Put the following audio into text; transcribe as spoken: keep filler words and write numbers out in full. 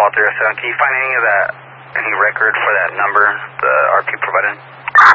Paul three oh seven. Can you find any of that, any record for that number the R P provided?